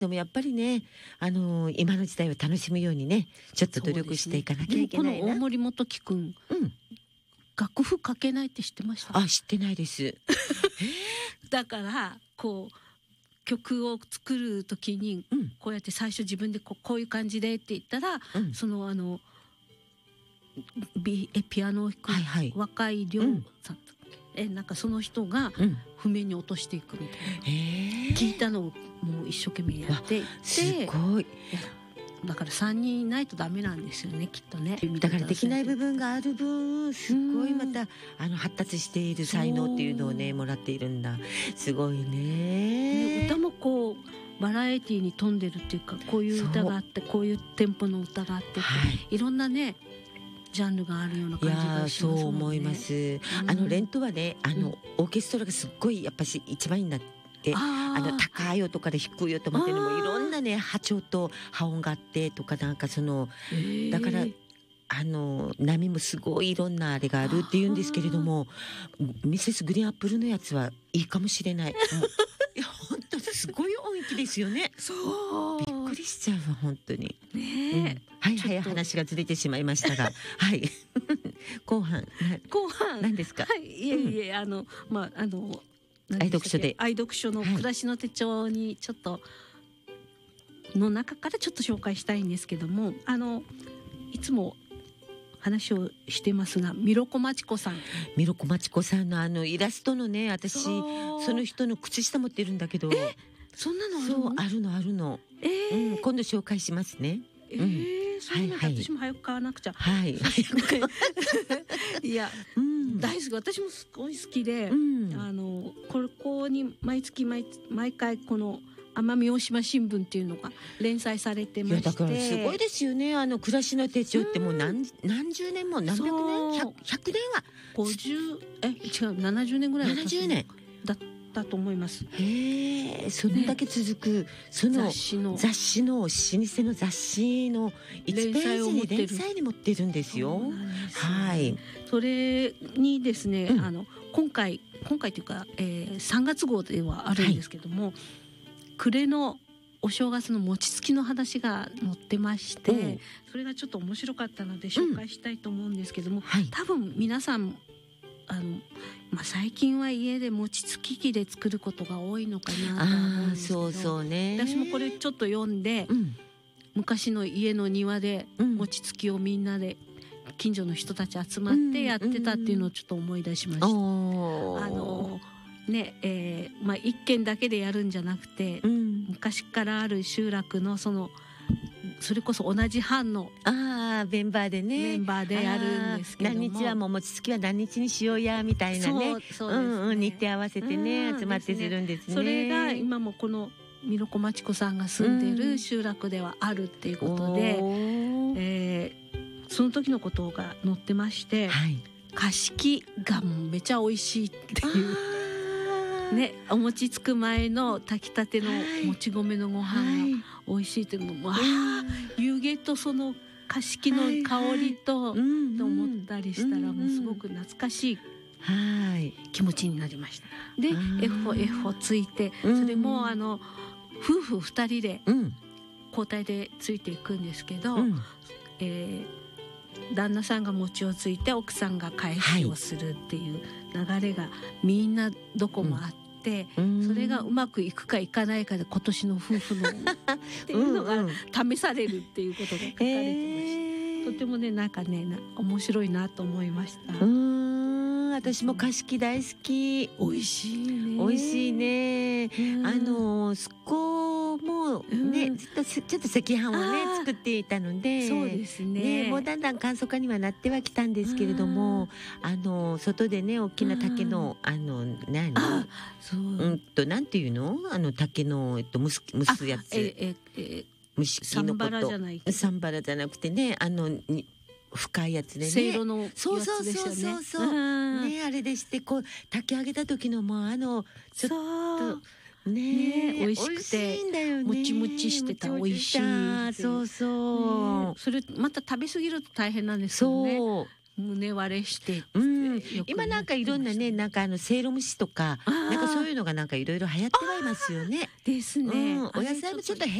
でもやっぱりね、今の時代を楽しむようにね、ちょっと努力していかなきゃいけないな。 この大森元樹くん、楽譜書けないって知ってました？ あ、知ってないです。 だからこう曲を作る時に、こうやって最初自分でこういう感じでって言ったら、そのピアノを弾く若い亮さん、なんかその人が譜面に落としていくみたいな、聞いたのをもう一生懸命やっていって、 すごい。 だから3人いないとダメなんですよね、きっとね。 だからできない部分がある分、すごいまた発達している才能っていうのをねもらっているんだ。すごいね。 歌もこうバラエティーに富んでるっていうか、こういう歌があって、こういうテンポの歌があって、いろんなねジャンルがあるような感じがしますもんね。そう思います。 レントはね、オーケストラがすっごいやっぱし一番いいんだって。高い音から低い音までにもいろんなね波長と波音があってとか、なんかそのだから波もすごいいろんなあれがあるっていうんですけれども、ミセスグリーンアップルのやつはいいかもしれない。いや本当すごい音域ですよね。 そうびっくりしちゃうわ本当にね。 はいはい、話がずれてしまいましたがはい後半何ですか？ いえいえ、 愛読書の暮らしの手帳にちょっとの中からちょっと紹介したいんですけども、いつも話をしてますが、ミロコマチコさんのイラストのね、私その人の靴下持ってるんだけど、 そんなのあるの、今度紹介しますね。 私も早く買わなくちゃ。いや、大好き。私もすごい好きで、ここに毎回この奄美大島新聞っていうのが連載されてまして、 だからすごいですよね。暮らしの手帳ってもう何十年も何百年100年は 70年ぐらい 70年だったと思います。 それだけ続く、その雑誌の老舗の雑誌の1ページに連載に持ってるんですよ。 それにですね、今回というか、3月号ではあるんですけども、暮れのお正月の餅つきの話が載ってまして、それがちょっと面白かったので紹介したいと思うんですけども、多分皆さん最近は家で餅つき機で作ることが多いのかなと思うんですけど、私もこれちょっと読んで、昔の家の庭で餅つきをみんなで近所の人たち集まってやってたっていうのをちょっと思い出しました。一軒だけでやるんじゃなくて、昔からある集落のそれこそ同じ班のメンバーでやるんですけども、 何日はもう餅つきは何日にしようやみたいなね、日程合わせてね集まってするんですね。 それが今もこのミロコマチコさんが住んでる集落ではあるっていうことで、その時のことが載ってまして、菓子がもうめちゃ美味しいっていうね、お餅つく前の炊きたてのもち米のご飯が美味しいっていうのも、湯気とその菓子の香りと思ったりしたら、もうすごく懐かしい気持ちになりました。で、エフついて、それも夫婦2人で交代でついていくんですけど、旦那さんが餅をついて奥さんが返しをするっていう流れがみんなどこもあって、それがうまくいくかいかないかで今年の夫婦のっていうのが試されるっていうことが書かれてました。とてもね、なんかね面白いなと思いました。 私も菓子大好き。 美味しいね。 美味しいね。すっこもね、ずっとちょっと赤飯をね作っていたので、 そうですね。 もうだんだん簡素化にはなってはきたんですけれども、外でね大きな竹のなんていうの、竹の蒸すやつ。 サンバラじゃない。 サンバラじゃなくてね、深いやつでね。 せいろのやつですよね。 あれでしてこう炊き上げた時のもちょっと美味しくてもちもちしてた美味しい。 それまた食べ過ぎると大変なんですよね。胸割れして今なんかいろんなね、なんかせいろ蒸しとかなんかそういうのがなんかいろいろ流行ってはいますよね。 ですね。 お野菜もちょっと